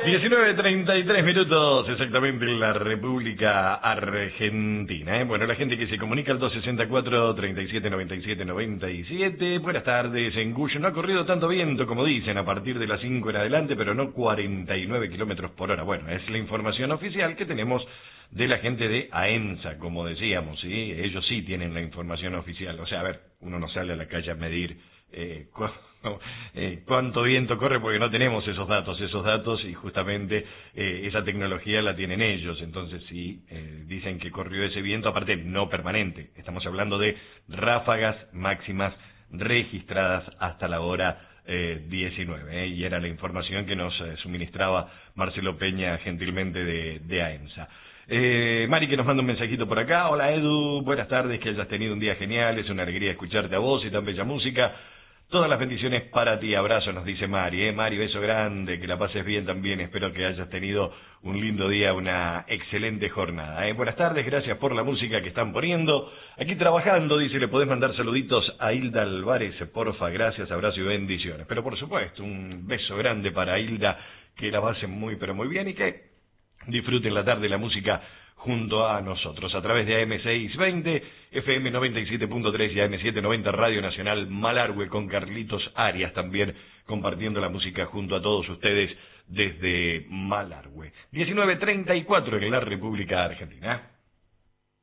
19:33 exactamente en la República Argentina. Bueno, la gente que se comunica al 264-3797-97. Buenas tardes, en Cuyo no ha corrido tanto viento como dicen, a partir de las 5 en adelante, pero no 49 kilómetros por hora. Bueno, es la información oficial que tenemos de la gente de AENSA, como decíamos, ¿sí? Ellos sí tienen la información oficial. O sea, a ver, uno no sale a la calle a medir cuánto viento corre porque no tenemos esos datos y justamente esa tecnología la tienen ellos. Entonces sí, dicen que corrió ese viento, aparte no permanente, estamos hablando de ráfagas máximas registradas hasta la hora 19, y era la información que nos suministraba Marcelo Peña gentilmente de AENSA. Mari, que nos manda un mensajito por acá. Hola Edu, buenas tardes, que hayas tenido un día genial, es una alegría escucharte a vos y tan bella música. Todas las bendiciones para ti, abrazo, nos dice Mari. Mari, beso grande, que la pases bien también, espero que hayas tenido un lindo día, una excelente jornada. Buenas tardes, gracias por la música que están poniendo. Aquí trabajando, dice, le podés mandar saluditos a Hilda Álvarez, porfa, gracias, abrazo y bendiciones. Pero por supuesto, un beso grande para Hilda, que la pasen muy pero muy bien y que disfruten la tarde la música junto a nosotros, a través de AM620, FM 97.3 y AM790 Radio Nacional Malargüe, con Carlitos Arias también compartiendo la música junto a todos ustedes desde Malargüe. 19:34 en la República Argentina.